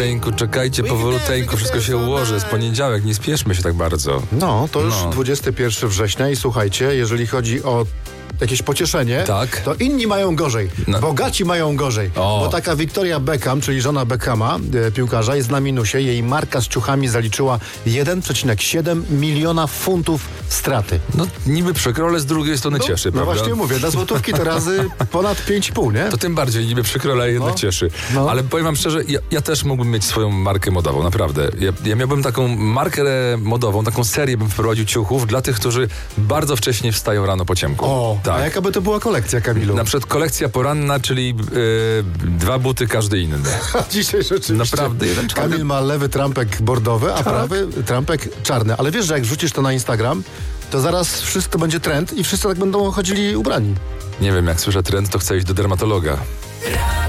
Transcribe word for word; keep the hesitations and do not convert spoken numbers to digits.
Powoluteńku, czekajcie, powoluteńku, wszystko się ułoży. Z poniedziałek, nie spieszmy się tak bardzo. No, to już No. dwudziestego pierwszego września i słuchajcie, jeżeli chodzi o jakieś pocieszenie, Tak. to inni mają gorzej. No. Bogaci mają gorzej. O. Bo taka Victoria Beckham, czyli żona Beckhama, e, piłkarza, jest na minusie. Jej marka z ciuchami zaliczyła jeden przecinek siedem miliona funtów straty. No niby przykro, ale z drugiej strony cieszy, No prawda? właśnie mówię, dla złotówki to razy ponad pięć i pół, nie? To tym bardziej niby przykro, ale jednak No. cieszy. No. Ale powiem wam szczerze, ja, ja też mógłbym mieć swoją markę modową, naprawdę. Ja, ja miałbym taką markę modową, taką serię bym wprowadził ciuchów dla tych, którzy bardzo wcześnie wstają rano po ciemku. O, tak. a jaka by to była kolekcja, Kamilu? Na przykład kolekcja poranna, czyli yy, dwa buty, każdy inny. Dzisiaj rzeczywiście. Naprawdę, jeden czarny. Kamil ma lewy trampek bordowy, a prawy trampek czarny. Ale wiesz, że jak wrzucisz to na Instagram, to zaraz wszystko będzie trend i wszyscy tak będą chodzili ubrani. Nie wiem, jak słyszę trend, to chcę iść do dermatologa.